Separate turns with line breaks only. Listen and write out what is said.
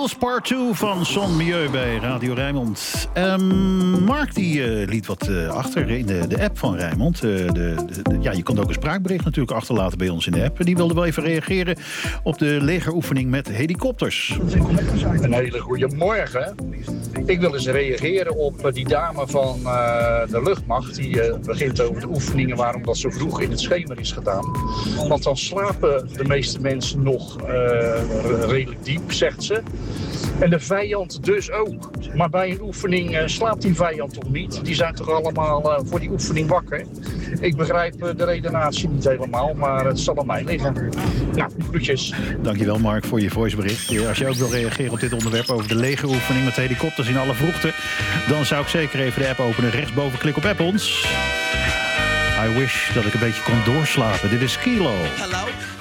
Hills Part 2 van Son Mieu bij Radio Rijnmond. Mark die liet wat achter in de app van Rijnmond. Je kunt ook een spraakbericht natuurlijk achterlaten bij ons in de app. Die wilde wel even reageren op de legeroefening met helikopters.
Een hele goede morgen. Ik wil eens reageren op die dame van de luchtmacht. Die begint over de oefeningen waarom dat zo vroeg in het schemer is gedaan. Want dan slapen de meeste mensen nog redelijk diep, zegt ze. En de vijand dus ook. Maar bij een oefening slaapt die vijand toch niet? Die zijn toch allemaal voor die oefening wakker? Ik begrijp de redenatie niet helemaal, maar het zal aan mij liggen. Nou, groetjes.
Dankjewel Mark voor je voicebericht. Als je ook wil reageren op dit onderwerp over de legeroefening met helikopters in alle vroegte, dan zou ik zeker even de app openen. Rechtsboven klik op app ons. I wish dat ik een beetje kon doorslapen. Dit is Kilo.
Hello,